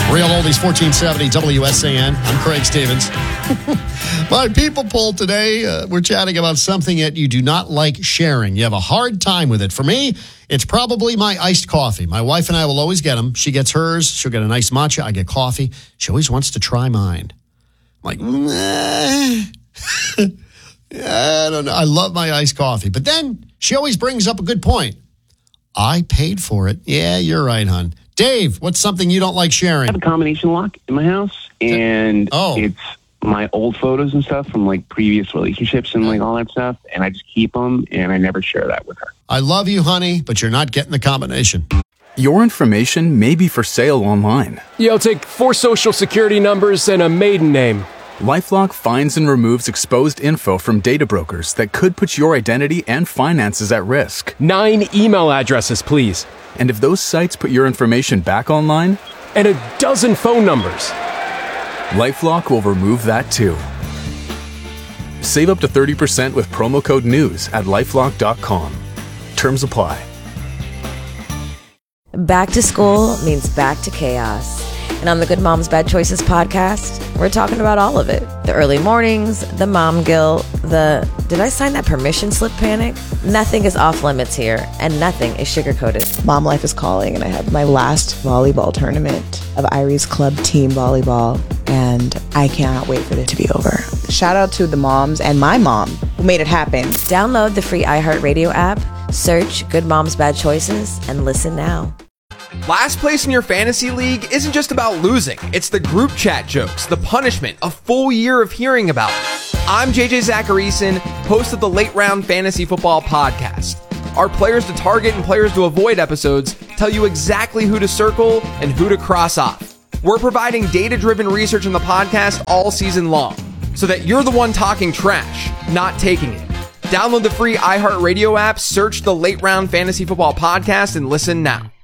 Real Oldies 1470 WSAN. I'm Craig Stevens. My people poll today, we're chatting about something that you do not like sharing. You have a hard time with it. For me, it's probably my iced coffee. My wife and I will always get them. She gets hers. She'll get a nice matcha. I get coffee. She always wants to try mine. I'm like, I don't know. I love my iced coffee. But then she always brings up a good point. I paid for it. Yeah, you're right, hon. Dave, what's something you don't like sharing? I have a combination lock in my house, and it's my old photos and stuff from like previous relationships and like all that stuff, and I just keep them, and I never share that with her. I love you, honey, but you're not getting the combination. Your information may be for sale online. Yeah, I'll take 4 social security numbers and a maiden name. LifeLock finds and removes exposed info from data brokers that could put your identity and finances at risk. 9 email addresses, please. And if those sites put your information back online? And a dozen phone numbers. LifeLock will remove that too. Save up to 30% with promo code NEWS at LifeLock.com. Terms apply. Back to school means back to chaos. And on the Good Moms Bad Choices podcast, we're talking about all of it. The early mornings, the mom guilt, the did I sign that permission slip panic? Nothing is off limits here, and nothing is sugar-coated. Mom life is calling, and I have my last volleyball tournament of Irie's Club team volleyball, and I cannot wait for it to be over. Shout out to the moms and my mom who made it happen. Download the free iHeartRadio app, search Good Moms Bad Choices, and listen now. Last place in your fantasy league isn't just about losing. It's the group chat jokes, the punishment, a full year of hearing about it. I'm JJ Zacharyson, host of the Late Round Fantasy Football Podcast. Our players to target and players to avoid episodes tell you exactly who to circle and who to cross off. We're providing data-driven research in the podcast all season long, so that you're the one talking trash, not taking it. Download the free iHeartRadio app, search the Late Round Fantasy Football Podcast, and listen now.